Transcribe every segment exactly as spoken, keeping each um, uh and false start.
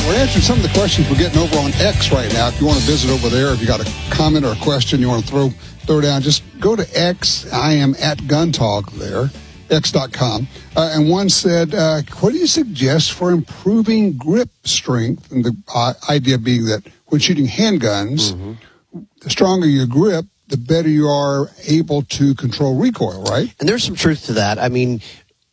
We're answering some of the questions we're getting over on X right now. If you want to visit over there, if you got a comment or a question you want to throw throw down, just go to X. I am at Gun Talk there, x dot com. Uh, and one said, uh, what do you suggest for improving grip strength? And the uh, idea being that when shooting handguns, mm-hmm. the stronger your grip, the better you are able to control recoil, right? And there's some truth to that. I mean,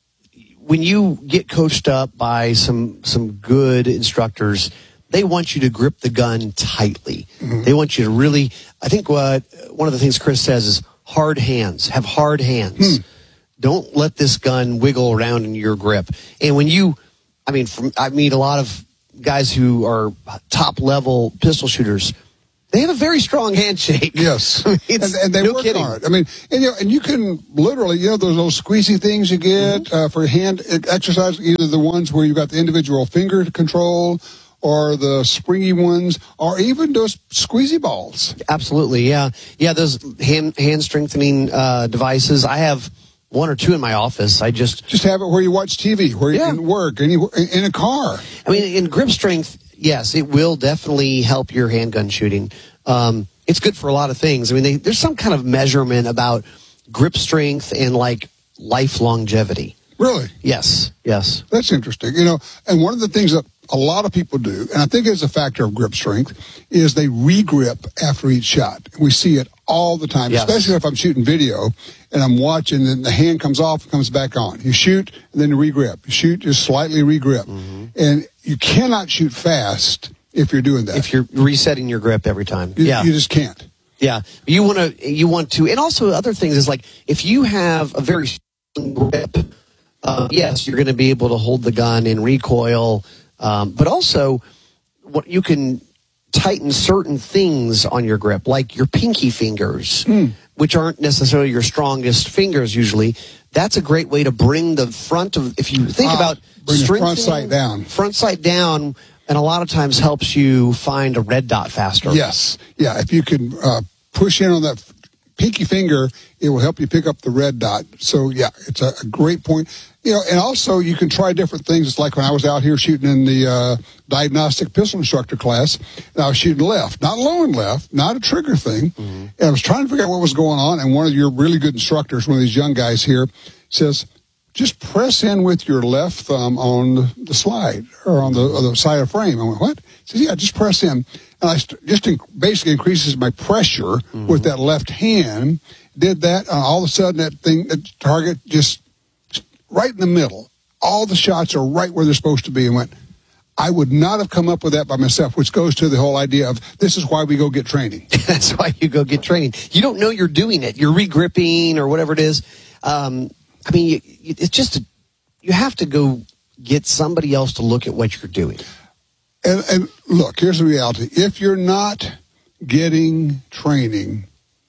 when you get coached up by some some good instructors, they want you to grip the gun tightly. Mm-hmm. They want you to really, I think what one of the things Chris says is hard hands. Have hard hands. Hmm. Don't let this gun wiggle around in your grip. And when you, I mean, from, I meet a lot of guys who are top level pistol shooters. They have a very strong handshake. Yes. I mean, and, and they no work kidding. hard. I mean, and you, know, and you can literally, you know, those little squeezy things you get mm-hmm. uh, for hand exercise, either the ones where you've got the individual finger to control or the springy ones, or even those squeezy balls. Absolutely, yeah. Yeah, those hand, hand strengthening uh, devices. I have one or two in my office. I just... Just have it where you watch T V, where you yeah. can work, anywhere, in a car. I mean, in grip strength... Yes, it will definitely help your handgun shooting. Um, it's good for a lot of things. I mean, they, there's some kind of measurement about grip strength and, like, life longevity. Really? Yes, yes. That's interesting. You know, and one of the things that a lot of people do, and I think it's a factor of grip strength, is they re-grip after each shot. We see it all the time, yes. especially if I'm shooting video and I'm watching and the hand comes off and comes back on. You shoot and then you re-grip. You shoot, just slightly re-grip. Mm-hmm. And you cannot shoot fast if you're doing that. If you're resetting your grip every time. You, yeah. you just can't. Yeah. You want to, you want to, and also other things is like, if you have a very strong grip, uh, yes, you're going to be able to hold the gun in recoil, um, but also what you can tighten certain things on your grip, like your pinky fingers, mm. which aren't necessarily your strongest fingers usually. That's a great way to bring the front of, if you think ah, about bring the front sight down. Front sight down, and a lot of times helps you find a red dot faster. Yes. Yeah, if you can uh, push in on that pinky finger, it will help you pick up the red dot. So, yeah, it's a, a great point. You know, and also you can try different things. It's like when I was out here shooting in the uh, diagnostic pistol instructor class, and I was shooting left, not low and left, not a trigger thing. Mm-hmm. And I was trying to figure out what was going on, and one of your really good instructors, one of these young guys here, says, just press in with your left thumb on the slide or on the, on the side of the frame. I went, what? He says, yeah, just press in. And I st- just in- basically increases my pressure mm-hmm. with that left hand. Did that, and all of a sudden that thing, that target just right in the middle. All the shots are right where they're supposed to be. And went, I would not have come up with that by myself, which goes to the whole idea of this is why we go get training. That's why you go get training. You don't know you're doing it. You're re-gripping or whatever it is. Um, I mean, you, you, it's just, a, you have to go get somebody else to look at what you're doing. And, and look, here's the reality. If you're not getting training,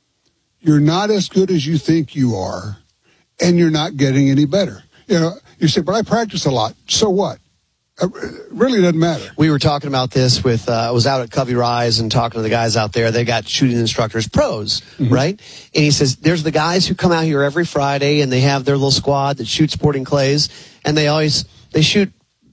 you're not as good as you think you are, and you're not getting any better. You know, you say, but I practice a lot. So what? It really doesn't matter. We were talking about this with, uh, I was out at Covey Rise and talking to the guys out there. They got shooting instructors, pros, mm-hmm. right? And he says, there's the guys who come out here every Friday and they have their little squad that shoots sporting clays, and they always, they shoot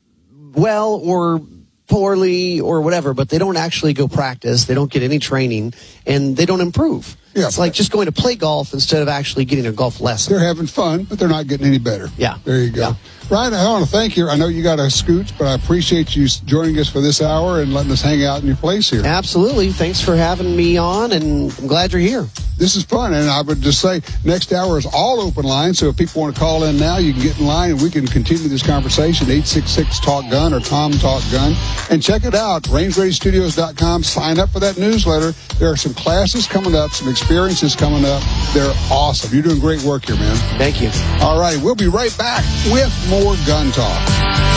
well or poorly or whatever, but they don't actually go practice. They don't get any training, and they don't improve. Yeah, it's like just going to play golf instead of actually getting a golf lesson. They're having fun, but they're not getting any better. Yeah. There you go. Yeah. Ryan, I want to thank you. I know you got a scoot, but I appreciate you joining us for this hour and letting us hang out in your place here. Absolutely. Thanks for having me on, and I'm glad you're here. This is fun, and I would just say next hour is all open line, so if people want to call in now, you can get in line, and we can continue this conversation, eight six six talk gun or Tom Talk Gun. And check it out, range ready studios dot com. Sign up for that newsletter. There are some classes coming up, some experiences coming up. They're awesome. You're doing great work here, man. Thank you. All right, we'll be right back with more Gun Talk.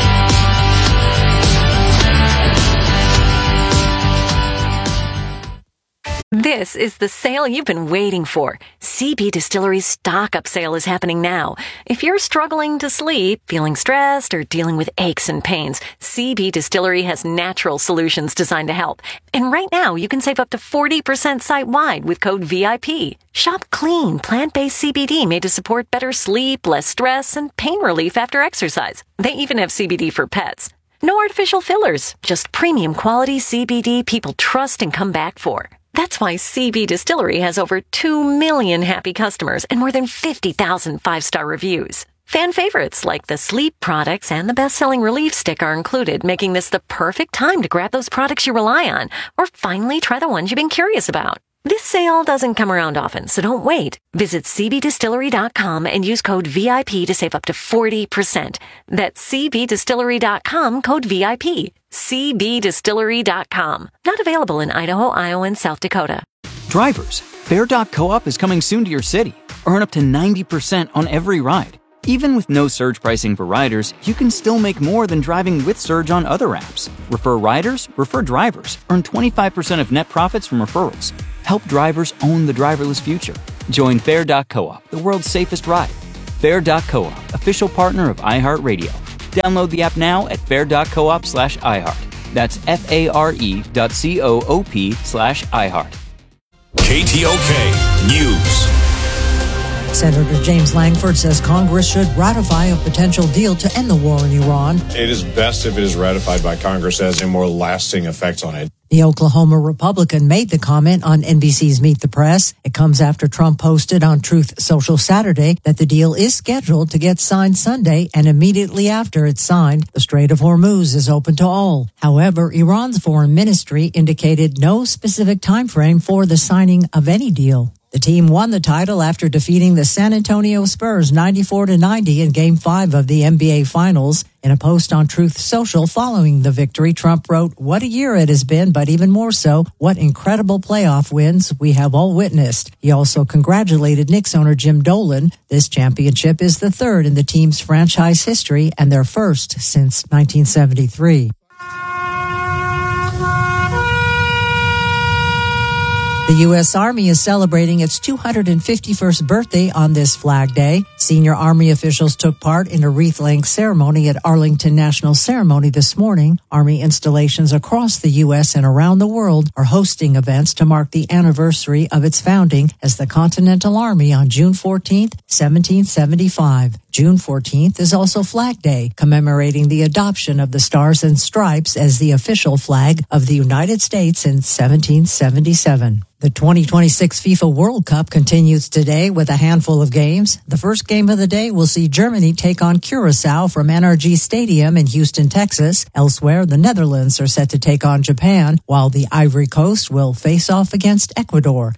This is the sale you've been waiting for. C B Distillery's stock up sale is happening now. If you're struggling to sleep, feeling stressed, or dealing with aches and pains, C B Distillery has natural solutions designed to help. And right now, you can save up to forty percent site-wide with code V I P. Shop clean, plant-based C B D made to support better sleep, less stress, and pain relief after exercise. They even have C B D for pets. No artificial fillers, just premium quality C B D people trust and come back for. That's why C B Distillery has over two million happy customers and more than fifty thousand five-star reviews. Fan favorites like the sleep products and the best-selling Relief Stick are included, making this the perfect time to grab those products you rely on or finally try the ones you've been curious about. This sale doesn't come around often, so don't wait. Visit C B distillery dot com and use code V I P to save up to forty percent. That's C B distillery dot com, code V I P. C B distillery dot com. Not available in Idaho, Iowa, and South Dakota. Drivers, Fare dot co-op is coming soon to your city. Earn up to ninety percent on every ride. Even with no surge pricing for riders, you can still make more than driving with Surge on other apps. Refer riders, refer drivers. Earn twenty-five percent of net profits from referrals. Help drivers own the driverless future. Join Fare dot co-op, the world's safest ride. Fare dot co-op, official partner of iHeartRadio. Download the app now at fare dot coop slash iHeart. That's F-A-R-E dot C-O-O-P slash iHeart. K T O K News. Senator James Langford says Congress should ratify a potential deal to end the war in Iran. It is best if it is ratified by Congress as a more lasting effect on it. The Oklahoma Republican made the comment on N B C's Meet the Press. It comes after Trump posted on Truth Social Saturday that the deal is scheduled to get signed Sunday, and immediately after it's signed, the Strait of Hormuz is open to all. However, Iran's foreign ministry indicated no specific time frame for the signing of any deal. The team won the title after defeating the San Antonio Spurs ninety-four to ninety in Game five of the N B A Finals. In a post on Truth Social following the victory, Trump wrote, "What a year it has been, but even more so, what incredible playoff wins we have all witnessed." He also congratulated Knicks owner Jim Dolan. This championship is the third in the team's franchise history and their first since nineteen seventy-three. The U S. Army is celebrating its two hundred fifty-first birthday on this Flag Day. Senior Army officials took part in a wreath-laying ceremony at Arlington National Ceremony this morning. Army installations across the U S and around the world are hosting events to mark the anniversary of its founding as the Continental Army on June fourteenth, seventeen seventy-five. June fourteenth is also Flag Day, commemorating the adoption of the Stars and Stripes as the official flag of the United States in seventeen seventy-seven. The twenty twenty-six FIFA World Cup continues today with a handful of games. The first game of the day will see Germany take on Curacao from N R G Stadium in Houston, Texas. Elsewhere, the Netherlands are set to take on Japan, while the Ivory Coast will face off against Ecuador.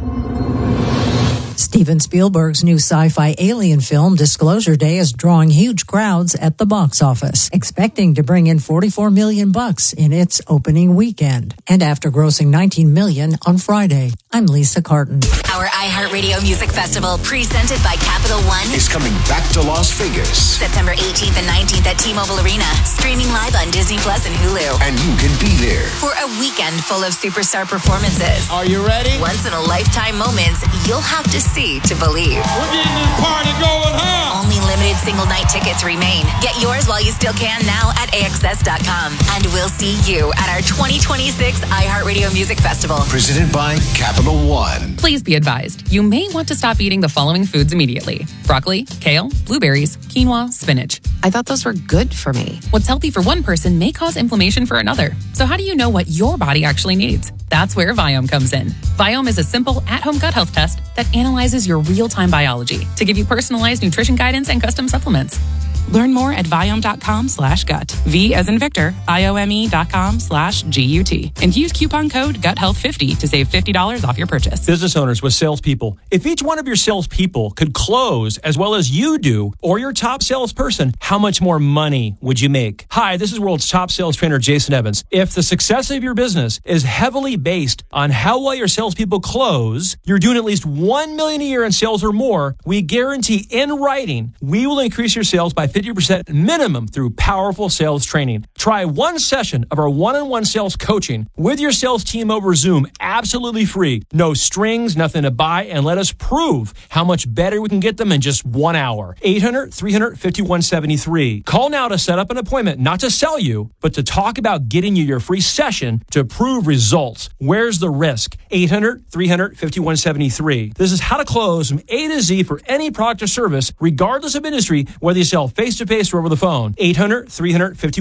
Steven Spielberg's new sci-fi alien film Disclosure Day is drawing huge crowds at the box office, expecting to bring in forty-four million bucks in its opening weekend, and after grossing nineteen million on Friday. I'm Lisa Carton. Our iHeartRadio Music Festival, presented by Capital One, is coming back to Las Vegas. September eighteenth and nineteenth at T-Mobile Arena, streaming live on Disney Plus and Hulu. And you can be there for a weekend full of superstar performances. Are you ready? Once-in-a-lifetime moments you'll have to see to believe. We're getting this party going, huh? Only limited single night tickets remain. Get yours while you still can now at A X S dot com. And we'll see you at our twenty twenty-six iHeartRadio Music Festival. Presented by Capital One. Please be advised, you may want to stop eating the following foods immediately: broccoli, kale, blueberries, quinoa, spinach. I thought those were good for me. What's healthy for one person may cause inflammation for another. So how do you know what your body actually needs? That's where Viome comes in. Viome is a simple at-home gut health test that analyzes your real-time biology to give you personalized nutrition guidance and custom supplements. Learn more at Viome.com slash gut. V as in Victor, I-O-M-E dot com slash G-U-T. And use coupon code gut health fifty to save fifty dollars off your purchase. Business owners with salespeople. If each one of your salespeople could close as well as you do, or your top salesperson, how much more money would you make? Hi, this is World's top sales trainer, Jason Evans. If the success of your business is heavily based on how well your salespeople close, you're doing at least one million dollars a year in sales or more, we guarantee in writing, we will increase your sales by fifty percent minimum through powerful sales training. Try one session of our one-on-one sales coaching with your sales team over Zoom, absolutely free. No strings, nothing to buy, and let us prove how much better we can get them in just one hour. eight hundred, three hundred, fifty-one seventy-three. Call now to set up an appointment, not to sell you, but to talk about getting you your free session to prove results. Where's the risk? eight hundred, three hundred, fifty-one seventy-three. This is how to close from A to Z for any product or service, regardless of industry, whether you sell face-to-face or over the phone. eight hundred, three hundred, fifty-one seventy-three.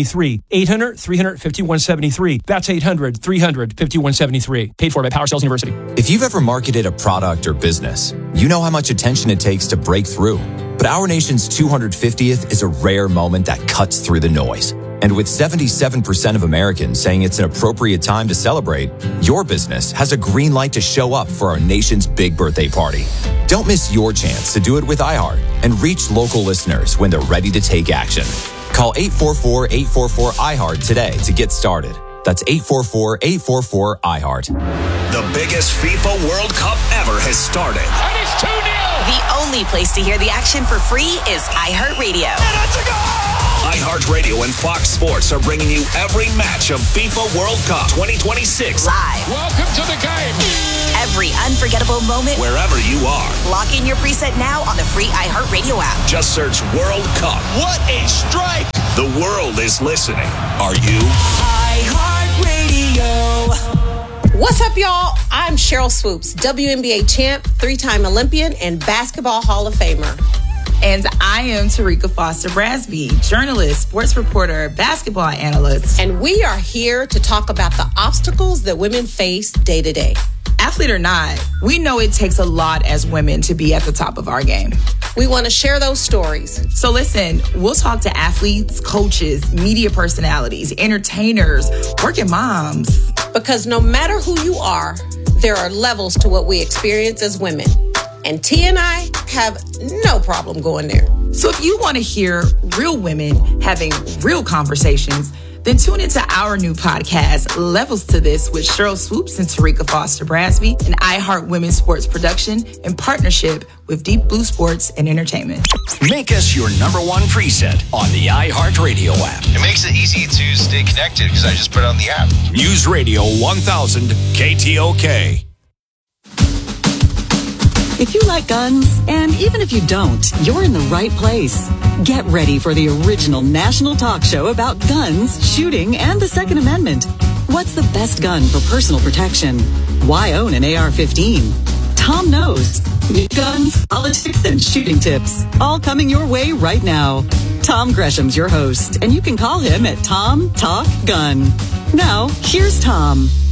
three. eight hundred, three hundred, fifty-one seventy-three. That's eight hundred, three hundred, fifty-one seventy-three. Paid for by Power Sales University. If you've ever marketed a product or business, you know how much attention it takes to break through. But our nation's two hundred fiftieth is a rare moment that cuts through the noise. And with seventy-seven percent of Americans saying it's an appropriate time to celebrate, your business has a green light to show up for our nation's big birthday party. Don't miss your chance to do it with iHeart and reach local listeners when they're ready to take action. Call eight four four, eight four four, I heart today to get started. That's eight four four, eight four four, I heart. The biggest FIFA World Cup ever has started. And it's two nil. The only place to hear the action for free is iHeartRadio. And it's a goal! iHeartRadio and Fox Sports are bringing you every match of FIFA World Cup twenty twenty-six. Live. Welcome to the game. Every unforgettable moment. Wherever you are. Lock in your preset now on the free iHeartRadio app. Just search World Cup. What a strike! The world is listening. Are you? iHeartRadio. What's up, y'all? I'm Cheryl Swoops, W N B A champ, three-time Olympian, and Basketball Hall of Famer. And I am Tarika Foster Brasby, journalist, sports reporter, basketball analyst. And we are here to talk about the obstacles that women face day to day. Athlete or not, we know it takes a lot as women to be at the top of our game. We want to share those stories. So listen, we'll talk to athletes, coaches, media personalities, entertainers, working moms. Because no matter who you are, there are levels to what we experience as women. And T and I have no problem going there. So if you want to hear real women having real conversations, then tune into our new podcast, Levels to This, with Cheryl Swoops and Tarika Foster Brasby, an iHeart Women's Sports production in partnership with Deep Blue Sports and Entertainment. Make us your number one preset on the iHeartRadio app. It makes it easy to stay connected because I just put it on the app. News Radio one thousand K T O K. If you like guns, and even if you don't, you're in the right place. Get ready for the original national talk show about guns, shooting, and the Second Amendment. What's the best gun for personal protection? Why own an A R fifteen? Tom knows. Guns, politics, and shooting tips. All coming your way right now. Tom Gresham's your host, and you can call him at Tom Talk Gun. Now, here's Tom.